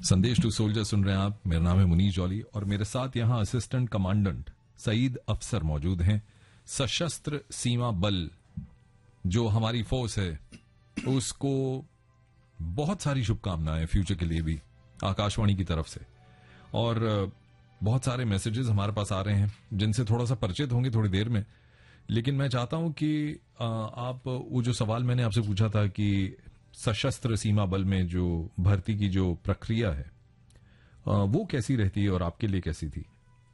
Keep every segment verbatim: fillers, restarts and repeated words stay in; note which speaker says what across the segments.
Speaker 1: संदेश to soldier सुन रहे हैं आप। मेरा नाम है मुनीश जौली और मेरे साथ यहां असिस्टेंट कमांडेंट सईद अफसर मौजूद हैं। सशस्त्र सीमा बल जो हमारी फोर्स है उसको बहुत सारी शुभकामनाएं फ्यूचर के लिए भी आकाशवाणी की तरफ से, और बहुत सारे मैसेजेस हमारे पास आ रहे हैं जिनसे थोड़ा सा परिचित होंगे थोड़ी देर में। लेकिन मैं चाहता हूं कि आप वो जो सवाल मैंने आपसे पूछा था कि सशस्त्र सीमा बल में जो भर्ती की जो प्रक्रिया है वो कैसी रहती है और आपके लिए कैसी थी?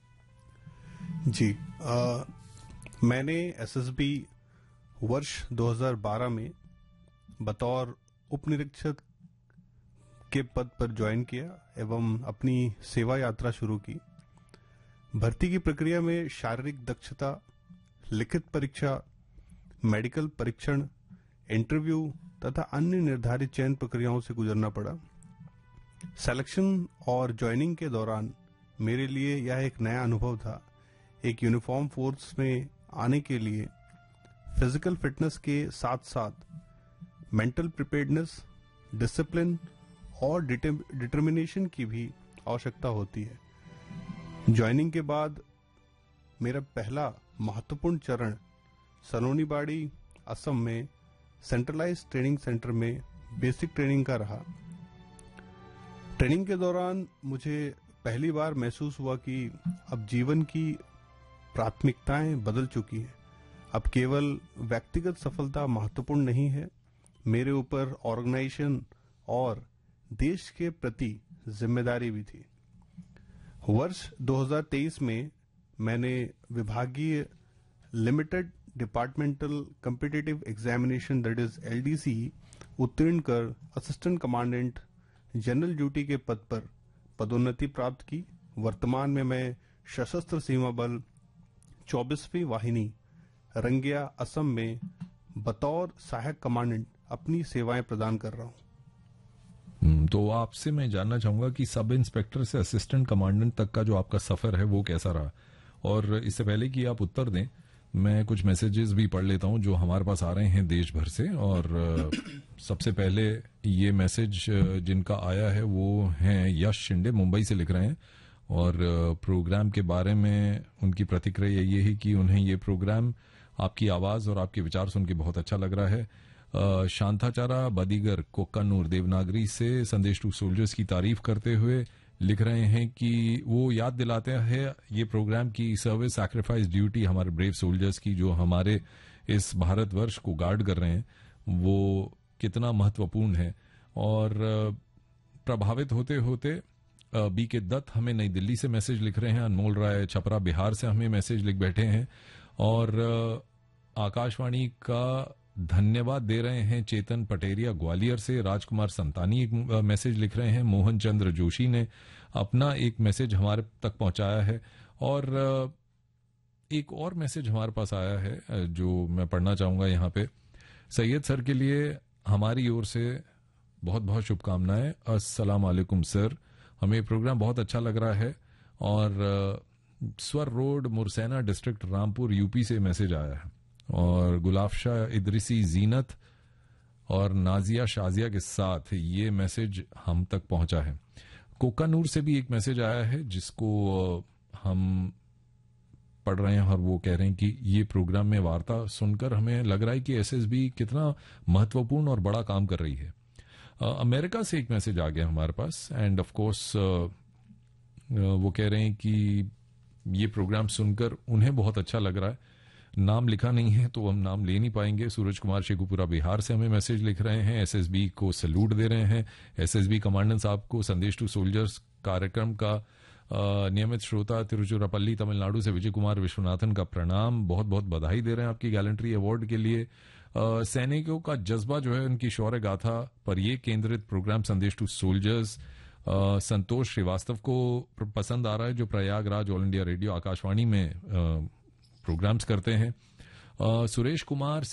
Speaker 2: जी, आ, मैंने एसएसबी वर्ष दो हज़ार बारह में बतौर उप निरीक्षक के पद पर ज्वाइन किया एवं अपनी सेवा यात्रा शुरू की। भर्ती की प्रक्रिया में शारीरिक दक्षता, लिखित परीक्षा, मेडिकल परीक्षण, इंटरव्यू तथा अन्य निर्धारित चयन प्रक्रियाओं से गुजरना पड़ा। सिलेक्शन और ज्वाइनिंग के दौरान मेरे लिए यह एक नया अनुभव था। एक यूनिफॉर्म फोर्स में आने के लिए फिजिकल फिटनेस के साथ साथ मेंटल प्रिपेयर्डनेस, डिसिप्लिन और डिटर्मिनेशन की भी आवश्यकता होती है। ज्वाइनिंग के बाद मेरा पहला महत्वपूर्ण चरण सलोनीबाड़ी, असम में सेंट्रलाइज्ड ट्रेनिंग सेंटर में बेसिक ट्रेनिंग का रहा। ट्रेनिंग के दौरान मुझे पहली बार महसूस हुआ कि अब जीवन की प्राथमिकताएं बदल चुकी हैं। अब केवल व्यक्तिगत सफलता महत्वपूर्ण नहीं है, मेरे ऊपर ऑर्गेनाइजेशन और देश के प्रति जिम्मेदारी भी थी। वर्ष दो हज़ार तेईस में मैंने विभागीय limited departmental competitive examination that is LDC उत्तीर्ण कर असिस्टेंट कमांडेंट जनरल ड्यूटी के पद पर पदोन्नति प्राप्त की। वर्तमान में मैं सशस्त्र सीमा बल चौबीसवीं वाहिनी रंगिया, असम में बतौर सहायक कमांडेंट अपनी सेवाएं प्रदान कर रहा हूं।
Speaker 1: तो आपसे मैं जानना चाहूंगा कि सब इंस्पेक्टर से असिस्टेंट कमांडेंट तक का जो आपका सफर है वो कैसा रहा? और इससे पहले कि आप उत्तर दें, मैं कुछ मैसेजेस भी पढ़ लेता हूं जो हमारे पास आ रहे हैं देश भर से। और सबसे पहले ये मैसेज जिनका आया है वो हैं यश शिंदे, मुंबई से लिख रहे हैं और प्रोग्राम के बारे में उनकी प्रतिक्रिया ये है कि उन्हें ये प्रोग्राम, आपकी आवाज और आपके विचार सुन के बहुत अच्छा लग रहा है। शांताचारा बदीगर कोक्कानूर देवनागरी से संदेश टू सोल्जर्स की तारीफ करते हुए लिख रहे हैं कि वो याद दिलाते हैं ये प्रोग्राम की सर्विस सैक्रिफाइस ड्यूटी हमारे ब्रेव सोल्जर्स की, जो हमारे इस भारतवर्ष को गार्ड कर रहे हैं, वो कितना महत्वपूर्ण है। और प्रभावित होते होते बी के दत्त हमें नई दिल्ली से मैसेज लिख रहे हैं, अनमोल राय छपरा बिहार से हमें मैसेज लिख बैठे हैं और आकाशवाणी का धन्यवाद दे रहे हैं चेतन पटेरिया ग्वालियर से। राजकुमार संतानी एक मैसेज लिख रहे हैं। मोहन चंद्र जोशी ने अपना एक मैसेज हमारे तक पहुंचाया है और एक और मैसेज हमारे पास आया है जो मैं पढ़ना चाहूंगा यहाँ पे। सैयद सर के लिए हमारी ओर से बहुत बहुत शुभकामनाएं। अस्सलाम वालेकुम सर, हमें प्रोग्राम बहुत अच्छा लग रहा है। और स्वर रोड मुरसैना डिस्ट्रिक्ट रामपुर यूपी से मैसेज आया है और गुलाफशा इदरिसी जीनत और नाजिया शाजिया के साथ ये मैसेज हम तक पहुंचा है। कोकानूर से भी एक मैसेज आया है जिसको हम पढ़ रहे हैं और वो कह रहे हैं कि ये प्रोग्राम में वार्ता सुनकर हमें लग रहा है कि एसएसबी कितना महत्वपूर्ण और बड़ा काम कर रही है। अमेरिका से एक मैसेज आ गया हमारे पास एंड ऑफ कोर्स वो कह रहे हैं कि ये प्रोग्राम सुनकर उन्हें बहुत अच्छा लग रहा है। नाम लिखा नहीं है तो हम नाम ले नहीं पाएंगे। सूरज कुमार शेखुपुरा बिहार से हमें मैसेज लिख रहे हैं, एसएसबी को सैल्यूट दे रहे हैं। एसएसबी कमांडेंट साहब को संदेश टू सोल्जर्स कार्यक्रम का नियमित श्रोता तिरुचिरापल्ली तमिलनाडु से विजय कुमार विश्वनाथन का प्रणाम, बहुत बहुत बधाई दे रहे हैं आपकी गैलेंट्री अवार्ड के लिए। सैनिकों का जज्बा जो है उनकी शौर्य गाथा पर यह केंद्रित प्रोग्राम संदेश टू सोल्जर्स संतोष श्रीवास्तव को पसंद आ रहा है, जो Prayagraj all India radio Akashvani में प्रोग्राम्स करते हैं। सुरेश कुमार